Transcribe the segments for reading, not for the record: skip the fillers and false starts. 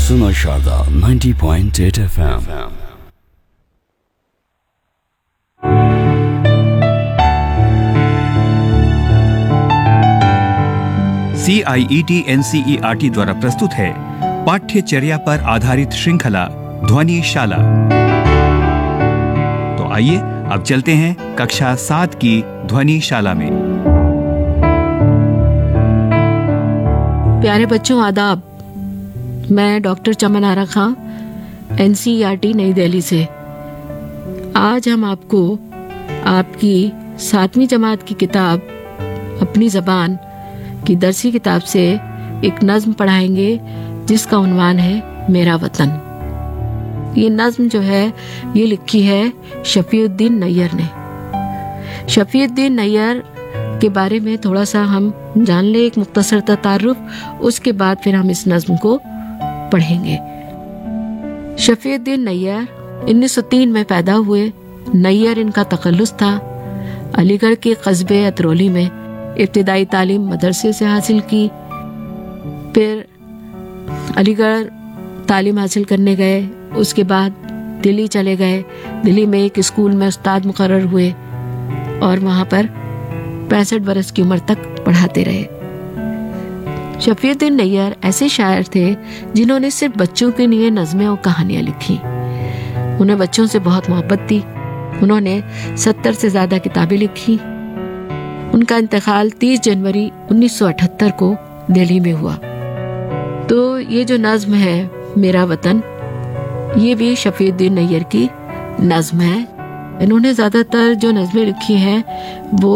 सुनो Sharda 90.8 FM। CIET NCERT द्वारा प्रस्तुत है पाठ्यचर्या पर आधारित श्रृंखला ध्वनिशाला। तो आइए अब चलते हैं कक्षा 7 की ध्वनिशाला में। प्यारे बच्चों, आदाब। मैं डॉक्टर चमन आरा खां, NCERT नई दिल्ली से। आज हम आपको आपकी 7वीं जमात की किताब अपनी ज़बान की दरसी किताब से एक नज़्म पढ़ाएंगे जिसका उन्वान है मेरा वतन। ये नज़्म जो है ये लिखी है शफीउद्दीन नैयर ने। शफीउद्दीन नैयर के बारे में थोड़ा सा हम जान ले, एक मुख्तसर तारुफ, उसके बाद फिर हम इस नज़्म को पढ़ेंगे। शफीउद्दीन नैयर 1903 में पैदा हुए। नैयर इनका तखल्लुस था। अलीगढ़ के कस्बे अतरौली में इब्तिदाई तालीम मदरसे से हासिल की। फिर अलीगढ़ तालीम हासिल करने गए। उसके बाद दिल्ली चले गए। दिल्ली में एक स्कूल में उस्ताद मुकर्रर हुए और वहाँ पर 65 बरस की उम्र तक पढ़ाते रहे। शफीउद्दीन नैयर ऐसे शायर थे जिन्होंने सिर्फ बच्चों के लिए नज़में और कहानियाँ लिखी। उन्हें बच्चों से बहुत मोहब्बत थी। उन्होंने 70 से ज़्यादा किताबें लिखी। उनका इंतकाल 30 जनवरी 1978 को दिल्ली में हुआ। तो ये जो नज़्म है मेरा वतन, ये भी शफीउद्दीन नैयर की नज़्म है। इन्होंने ज़्यादातर जो नज़में लिखी हैं वो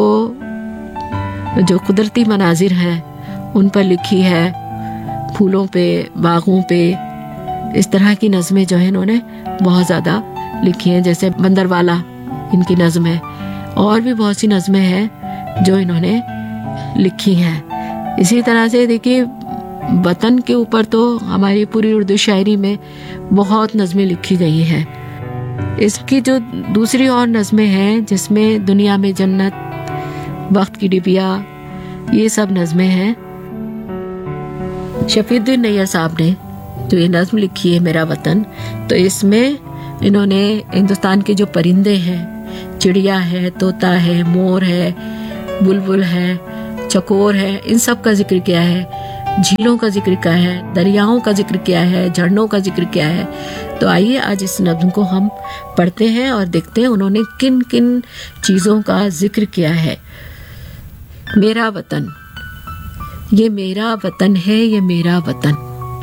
जो कुदरती मनाजिर हैं उन पर लिखी है, फूलों पे, बागों पे, इस तरह की नज़में जो है इन्होंने बहुत ज़्यादा लिखी हैं। जैसे बंदरवाला इनकी नज़म है, और भी बहुत सी नज़में हैं जो इन्होंने लिखी हैं। इसी तरह से देखिए, वतन के ऊपर तो हमारी पूरी उर्दू शायरी में बहुत नज़में लिखी गई हैं। इसकी जो दूसरी और नज़में हैं जिसमें दुनिया में जन्नत, वक्त की डिबिया, ये सब नज़में हैं। शफीउद्दीन नैयर साहब ने जो ये नज़्म लिखी है मेरा वतन, तो इसमें इन्होंने हिंदुस्तान के जो परिंदे हैं, चिड़िया है, तोता है, मोर है, बुलबुल है, चकोर है, इन सब का जिक्र किया है। झीलों का जिक्र किया है, दरियाओं का जिक्र किया है, झरनों का जिक्र किया है। तो आइए आज इस नज़्म को हम पढ़ते हैं और देखते हैं उन्होंने किन किन चीज़ों का जिक्र किया है। मेरा वतन, ये मेरा वतन है, ये मेरा वतन।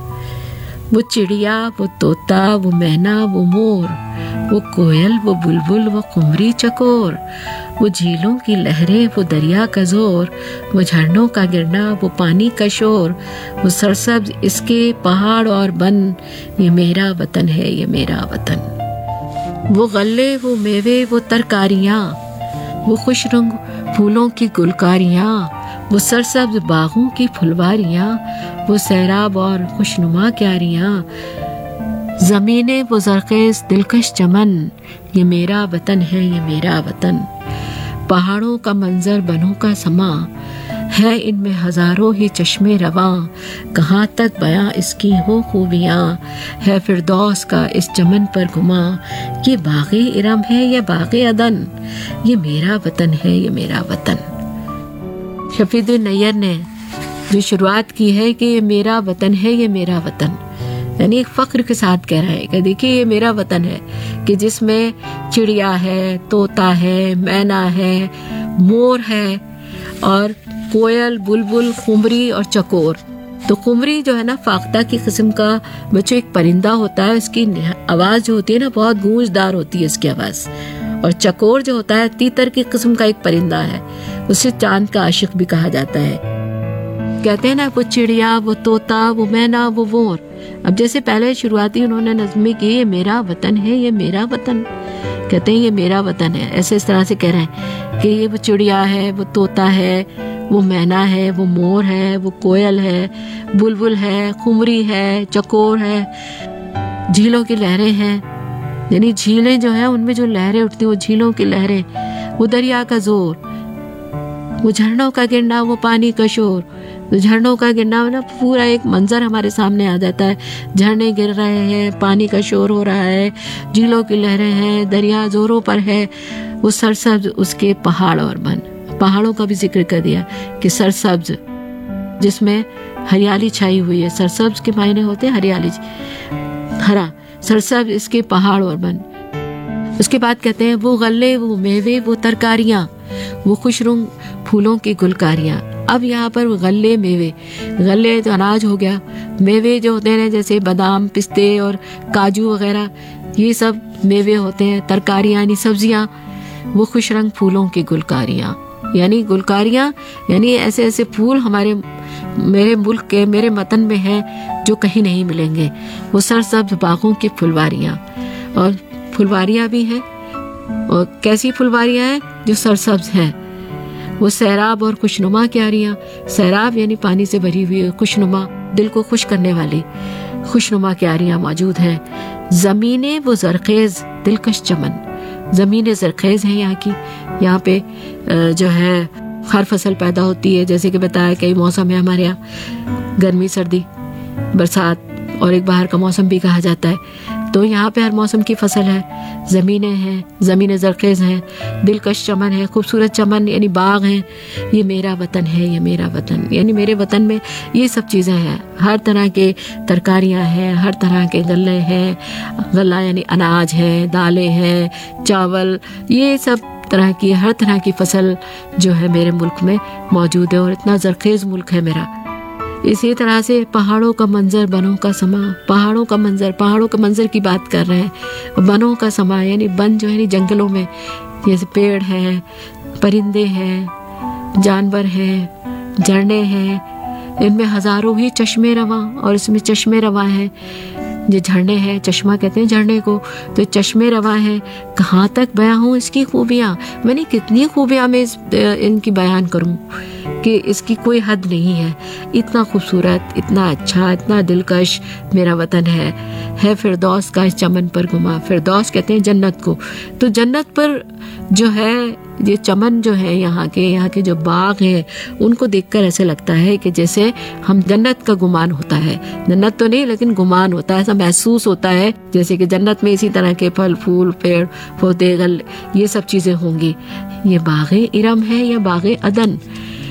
वो चिड़िया, वो तोता, वो मैना, वो मोर, वो कोयल, वो बुलबुल, वो कुमरी चकोर, वो झीलों की लहरें, वो दरिया का जोर, वो झरनों का गिरना, वो पानी का शोर, वो सरसब्ज इसके पहाड़ और बन, ये मेरा वतन है, ये मेरा वतन। वो गल्ले, वो मेवे, वो तरकारियाँ, वो खुश रंग फूलों की गुलकारियाँ, वो सरसब्ज बागों की फुलवारियाँ, वो सैराब और खुशनुमा क्यारियाँ, ज़मीने वो ज़रख़ेज़ दिलकश चमन, ये मेरा वतन है, ये मेरा वतन। पहाड़ों का मंजर, बनों का समा है, इनमें हजारों ही चश्मे रवां, कहाँ तक बयां इसकी हो खूबियाँ, है फिरदौस का इस चमन पर घुमा, ये बाग़े इरम है, ये बाग़े अदन, ये मेरा वतन है, ये मेरा वतन। शफीउद्दीन नैयर ने जो शुरुआत की है कि ये मेरा वतन है, ये मेरा वतन, यानी एक फ़ख्र के साथ कह रहा है कि देखिए ये मेरा वतन है, कि जिसमें चिड़िया है, तोता है, मैना है, मोर है, और कोयल, बुलबुल, खुमरी और चकोर। तो खुमरी जो है ना, फाख्ता की किस्म का बच्चों एक परिंदा होता है। इसकी आवाज़ जो होती है ना, बहुत गूंजदार होती है इसकी आवाज़। और चकोर जो होता है, तीतर की किस्म का एक परिंदा है, उसे चांद का आशिक भी कहा जाता है। कहते हैं ना, वो चिड़िया, वो तोता, वो मैना, वो मोर। अब जैसे पहले शुरुआती उन्होंने नज़्में की, ये मेरा वतन है, ये मेरा वतन, कहते हैं ये मेरा वतन है, ऐसे इस तरह से कह रहे हैं कि ये वो चिड़िया है, वो तोता है, वो मैना है, वो मोर है, वो कोयल है, बुलबुल है, खुमरी है, चकोर है, झीलों की लहरें हैं, यानी झीलें जो हैं उनमें जो लहरें उठती हैं वो झीलों की लहरें, वो दरिया का जोर, वो झरनों का गिरना, वो पानी का शोर, तो झरनों का गिरना ना पूरा एक मंजर हमारे सामने आ जाता है। झरने गिर रहे हैं, पानी का शोर हो रहा है, झीलों की लहरें हैं, दरिया जोरों पर है, वो सरसब्ज उसके पहाड़ और वन। पहाड़ों का भी जिक्र कर दिया कि सरसब्ज, जिसमें हरियाली छाई हुई है। सरसब्ज के मायने होते हैं हरियाली, हरा, सरसब्ज इसके पहाड़ और वन। उसके बाद कहते हैं वो गल्ले, वो मेवे, वो तरकारियां, वो खुशरुंग फूलों की गुलकारियां। अब यहाँ पर गल्ले मेवे, गल्ले तो अनाज हो गया, मेवे जो होते हैं जैसे बादाम, पिस्ते और काजू वगैरह, ये सब मेवे होते हैं। तरकारियां यानी सब्जियां, वो खुश रंग फूलों की गुलकारियां, यानी गुलकारियां यानी ऐसे ऐसे फूल मेरे मुल्क के, मेरे वतन में है जो कहीं नहीं मिलेंगे। वो सरसब्ज बागों की फुलवारियां, और फुलवारियां भी हैं, और कैसी फुलवारियां हैं जो सरसब्ज हैं। वो सैराब और खुशनुमा क्यारियां, सैराब यानी पानी से भरी हुई, खुशनुमा दिल को खुश करने वाली खुशनुमा क्यारियां मौजूद हैं। जमीनें वो जरखेज दिलकश चमन, जमीनें जरखेज हैं यहाँ की। यहाँ पे जो है हर फसल पैदा होती है, जैसे कि बताया कई मौसम है हमारे यहाँ, गर्मी, सर्दी, बरसात और एक बाहर का मौसम भी कहा जाता है। तो यहाँ पे हर मौसम की फसल है। ज़मीनें हैं, ज़मीनें जरखेज़ हैं, दिलकश चमन है, खूबसूरत चमन यानी बाग हैं। ये मेरा वतन है, ये मेरा वतन, यानी मेरे वतन में ये सब चीज़ें हैं। हर तरह के तरकारियाँ हैं, हर तरह के गल्ले हैं, गल्ला यानी अनाज है, दालें हैं, चावल, ये सब तरह की, हर तरह की फसल जो है मेरे मुल्क में मौजूद है। और इतना जरखेज़ मुल्क है मेरा। इसी तरह से पहाड़ों का मंजर, बनों का समा, पहाड़ों का मंजर की बात कर रहे हैं। बनों का समा यानी बन जो है जंगलों में, जैसे पेड़ हैं, परिंदे हैं, जानवर हैं, झरने हैं, इनमें हजारों ही चश्मे रवां, और इसमें चश्मे रवां हैं। जो झरने हैं, चश्मा कहते हैं झरने को, तो चश्मे रवां हैं। कहाँ तक बयां हूँ इसकी खूबियाँ, मैंने कितनी खूबियाँ मैं इनकी बयान करूँ कि इसकी कोई हद नहीं है। इतना खूबसूरत, इतना अच्छा, इतना दिलकश मेरा वतन है फिरदौस का इस चमन पर घुमा। फिरदौस कहते हैं जन्नत को। तो जन्नत पर जो है ये चमन जो है यहाँ के जो बाग हैं, उनको देखकर ऐसे लगता है कि जैसे हम जन्नत का गुमान होता है। जन्नत तो नहीं लेकिन गुमान होता है, ऐसा महसूस होता है जैसे कि जन्नत में इसी तरह के फल, फूल, पेड़ पौधे, गल, ये सब चीजें होंगी। ये बागे इरम है या बागे अदन,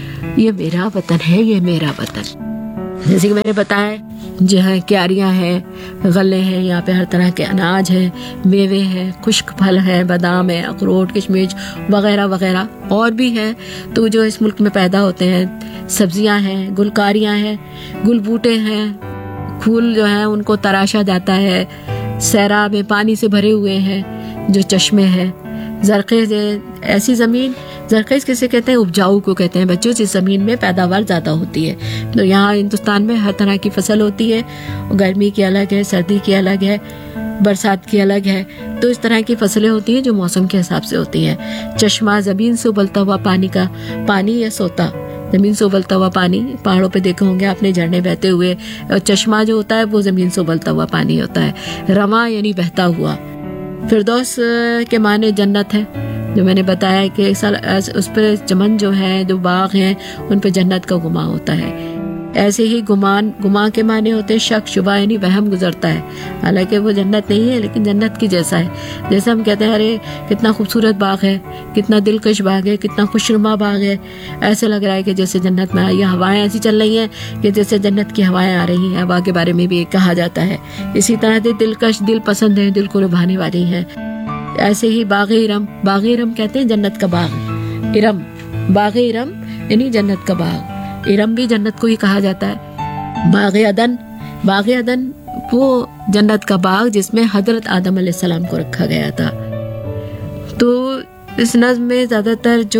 ये मेरा वतन है, ये मेरा वतन। जैसे कि मैंने बताया जो है क्यारियां हैं, गले हैं, यहाँ पे हर तरह के अनाज हैं, मेवे हैं, खुश्क फल है, बादाम है, अखरोट, किशमिश वगैरह वगैरह और भी है। तो जो इस मुल्क में पैदा होते हैं, सब्जियां हैं, गुलकारियां हैं, गुलबूटे हैं, फूल जो हैं उनको तराशा जाता है, सैराब में पानी से भरे हुए हैं जो चश्मे हैं, जरखेज ऐसी जमीन, जरखेज किसे कहते हैं, उपजाऊ को कहते हैं बच्चों, जिस जमीन में पैदावार ज्यादा होती है। तो यहाँ हिंदुस्तान में हर तरह की फसल होती है, गर्मी की अलग है, सर्दी की अलग है, बरसात की अलग है। तो इस तरह की फसलें होती हैं जो मौसम के हिसाब से होती हैं। चश्मा जमीन से उबलता हुआ पानी का, पानी या सोता, जमीन से उबलता हुआ पानी, पहाड़ों पे देखे होंगे आपने झरने बहते हुए, और चश्मा जो होता है वो जमीन से उबलता हुआ पानी होता है। रवा यानी बहता हुआ। फिरदौस के माने जन्नत है, जो मैंने बताया कि उस पर चमन जो है, जो बाग हैं, उन पे जन्नत का गुमा होता है। ऐसे ही गुमा के माने होते हैं शक, शुबा यानी वहम गुजरता है। हालांकि वो जन्नत नहीं है लेकिन जन्नत की जैसा है। जैसे हम कहते हैं अरे कितना खूबसूरत बाग है, कितना दिलकश बाग है, कितना खुशनुमा बाग है, ऐसे लग रहा है कि जैसे जन्नत में ये हवाएं ऐसी चल रही हैं कि जैसे जन्नत की हवाएं आ रही हैं। हवा के बारे में भी कहा जाता है। इसी तरह से दिलकश, दिल पसंद है, दिल को लुभाने वाली है। ऐसे ही बागे इरम कहते हैं जन्नत का बाग। इरम, बागे इरम यानी जन्नत का बाग। इरम भी जन्नत को ही कहा जाता है। बागे अदन वो जन्नत का बाग जिसमें हजरत आदम अलैहिस्सलाम को रखा गया था। तो इस नज़्म में ज्यादातर जो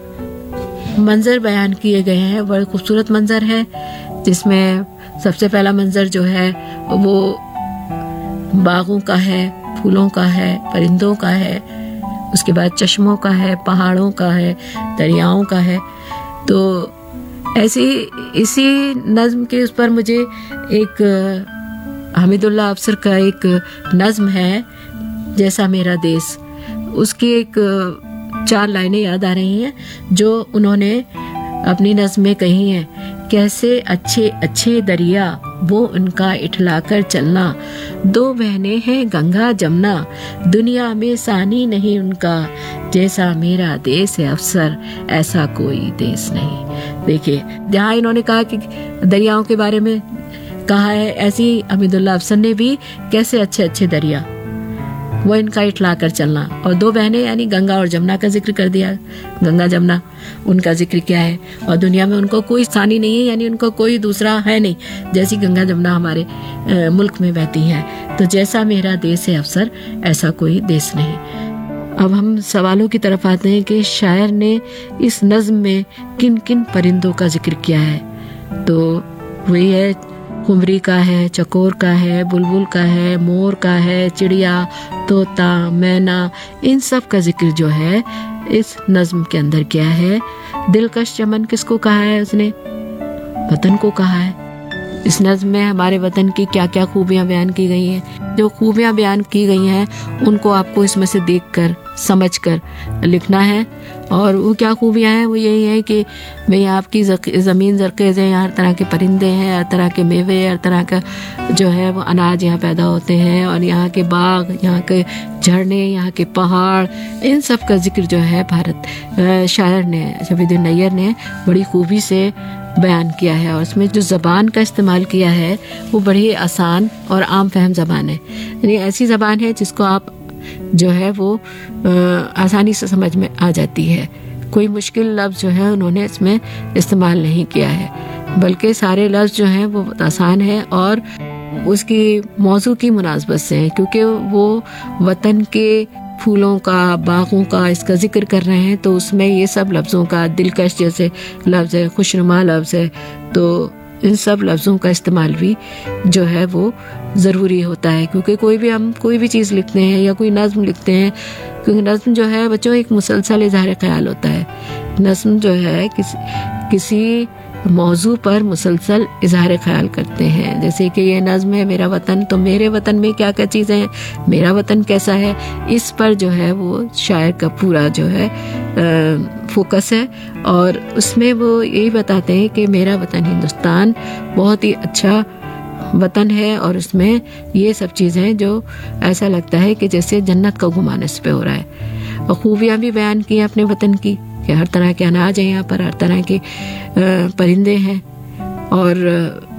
मंजर बयान किए गए हैं बड़े खूबसूरत मंजर है, जिसमें सबसे पहला मंजर जो है वो बागों का है, फूलों का है, परिंदों का है, उसके बाद चश्मों का है, पहाड़ों का है, दरियाओं का है। तो ऐसी इसी नज़्म के उस पर मुझे एक हमीदुल्लाह अफसर का एक नज़्म है जैसा मेरा देश, उसकी एक 4 लाइनें याद आ रही हैं जो उन्होंने अपनी नज़्म में कही हैं कैसे अच्छे अच्छे दरिया वो उनका इठलाकर चलना, दो बहनें हैं गंगा जमुना, दुनिया में सानी नहीं उनका, जैसा मेरा देश है अफसर ऐसा कोई देश नहीं। देखिए जहाँ इन्होंने कहा कि दरियाओं के बारे में कहा है, ऐसी हमीदुल्लाह अफसर ने भी कैसे अच्छे अच्छे दरिया वो इनका इठला कर चलना, और दो बहनें यानी गंगा और जमुना का जिक्र कर दिया। गंगा जमुना उनका जिक्र क्या है, और दुनिया में उनको कोई स्थानी नहीं है, यानी उनको कोई दूसरा है नहीं, जैसी गंगा जमुना हमारे मुल्क में बहती हैं। तो जैसा मेरा देश है अफसर ऐसा कोई देश नहीं। अब हम सवालों की तरफ आते हैं कि शायर ने इस नज्म में किन किन परिंदों का जिक्र किया है। तो वही है, कुमरी का है, चकोर का है, बुलबुल का है, मोर का है, चिड़िया, तोता, मैना, इन सब का जिक्र जो है इस नज्म के अंदर किया है। दिलकश चमन किसको कहा है उसने? वतन को कहा है। इस नज्म में हमारे वतन की क्या क्या खूबियां बयान की गई हैं। जो खूबियां बयान की गई हैं उनको आपको इसमें से देखकर समझकर लिखना है। और वो क्या खूबियां हैं? वो यही है कि भाई आपकी ज़मीन ज़रख़ेज़ है, यहाँ हर तरह के परिंदे हैं, हर तरह के मेवे, हर तरह का जो है वो अनाज यहाँ पैदा होते हैं, और यहाँ के बाग, यहाँ के झरने, यहाँ के पहाड़, इन सब का जिक्र जो है भारत शायर ने, शफीउद्दीन नैयर ने बड़ी खूबी से बयान किया है। और उसमें जो ज़बान का इस्तेमाल किया है वो बड़ी आसान और आम फहम ज़बान है, यानी ऐसी ज़बान है जिसको आप जो है वो आसानी से समझ में आ जाती है। कोई मुश्किल लफ्ज़ जो है उन्होंने इसमें इस्तेमाल नहीं किया है, बल्कि सारे लफ्ज़ जो हैं वो आसान है और उसकी मौजू की मुनासबत से है, क्योंकि वो वतन के फूलों का, बागों का इसका जिक्र कर रहे हैं। तो उसमें ये सब लफ्ज़ों का, दिलकश जैसे लफ्ज़ है, खुशनुमा लफ्ज़ है, तो इन सब लफ्ज़ों का इस्तेमाल भी जो है वो ज़रूरी होता है। क्योंकि हम कोई भी चीज़ लिखते हैं या कोई नज़्म लिखते हैं, क्योंकि नज़्म जो है बच्चों एक मुसलसल इज़हार ख्याल होता है। नज़्म जो है किसी मौजू पर मुसलसल इज़हार ख्याल करते हैं। जैसे कि ये नज़्म है मेरा वतन, तो मेरे वतन में क्या क्या चीज़ें हैं, मेरा वतन कैसा है, इस पर जो है वो शायर का पूरा जो है फोकस है। और उसमें वो यही बताते हैं कि मेरा वतन हिंदुस्तान बहुत ही अच्छा वतन है, और उसमें ये सब चीज़ें जो ऐसा लगता है कि जैसे जन्नत का गुमान इस पे हो रहा है। और खूबियाँ भी बयान की अपने वतन की कि हर तरह के अनाज हैं यहाँ पर, हर तरह के परिंदे हैं, और